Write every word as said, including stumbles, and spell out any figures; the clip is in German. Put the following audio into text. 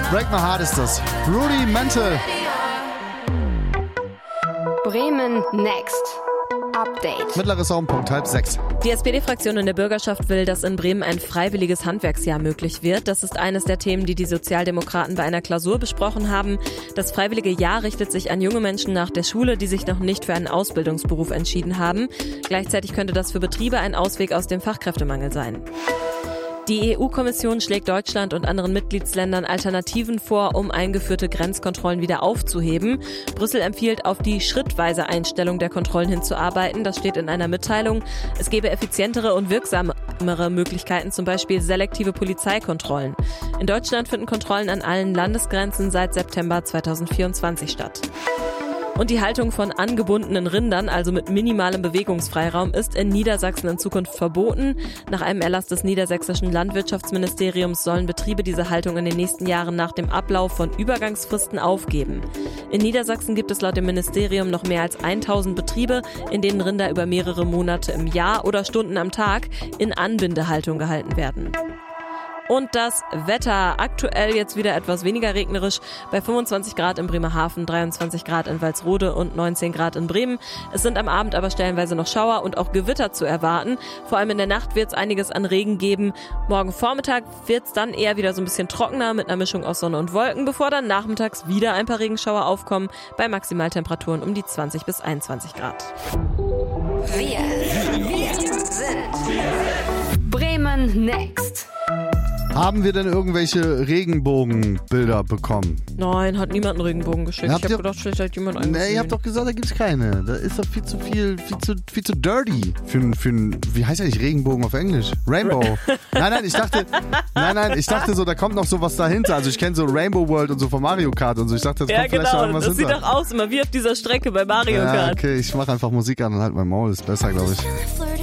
Break My Heart ist das. Rudimental. Bremen Next. Update. Mittlerer Soundpunkt, halb sechs. Die S P D-Fraktion in der Bürgerschaft will, dass in Bremen ein freiwilliges Handwerksjahr möglich wird. Das ist eines der Themen, die die Sozialdemokraten bei einer Klausur besprochen haben. Das freiwillige Jahr richtet sich an junge Menschen nach der Schule, die sich noch nicht für einen Ausbildungsberuf entschieden haben. Gleichzeitig könnte das für Betriebe ein Ausweg aus dem Fachkräftemangel sein. Die E U-Kommission schlägt Deutschland und anderen Mitgliedsländern Alternativen vor, um eingeführte Grenzkontrollen wieder aufzuheben. Brüssel empfiehlt, auf die schrittweise Einstellung der Kontrollen hinzuarbeiten. Das steht in einer Mitteilung. Es gäbe effizientere und wirksamere Möglichkeiten, zum Beispiel selektive Polizeikontrollen. In Deutschland finden Kontrollen an allen Landesgrenzen seit September zweitausendvierundzwanzig statt. Und die Haltung von angebundenen Rindern, also mit minimalem Bewegungsfreiraum, ist in Niedersachsen in Zukunft verboten. Nach einem Erlass des niedersächsischen Landwirtschaftsministeriums sollen Betriebe diese Haltung in den nächsten Jahren nach dem Ablauf von Übergangsfristen aufgeben. In Niedersachsen gibt es laut dem Ministerium noch mehr als tausend Betriebe, in denen Rinder über mehrere Monate im Jahr oder Stunden am Tag in Anbindehaltung gehalten werden. Und das Wetter, aktuell jetzt wieder etwas weniger regnerisch, bei fünfundzwanzig Grad in Bremerhaven, dreiundzwanzig Grad in Walsrode und neunzehn Grad in Bremen. Es sind am Abend aber stellenweise noch Schauer und auch Gewitter zu erwarten. Vor allem in der Nacht wird es einiges an Regen geben. Morgen Vormittag wird es dann eher wieder so ein bisschen trockener mit einer Mischung aus Sonne und Wolken, bevor dann nachmittags wieder ein paar Regenschauer aufkommen, bei Maximaltemperaturen um die zwanzig bis einundzwanzig Grad. Wir, wir sind Bremen Next. Haben wir denn irgendwelche Regenbogenbilder bekommen? Nein, hat niemand einen Regenbogen geschickt. Habt ich ihr- habe gedacht, vielleicht hat jemand einen Nee, gesehen. ihr habt doch gesagt, da gibt's keine. Da ist doch viel zu viel, viel zu, viel zu dirty. Für, ein- für ein, wie heißt eigentlich Regenbogen auf Englisch? Rainbow. Nein, nein, ich dachte, nein, nein, ich dachte so, da kommt noch sowas dahinter. Also ich kenne so Rainbow World und so von Mario Kart und so. Ich dachte, da Ja, kommt vielleicht noch genau. irgendwas Das sieht hinter. doch aus immer wie auf dieser Strecke bei Mario Ja, Kart. okay, ich mache einfach Musik an und halt mein Maul. Ist besser, glaube ich.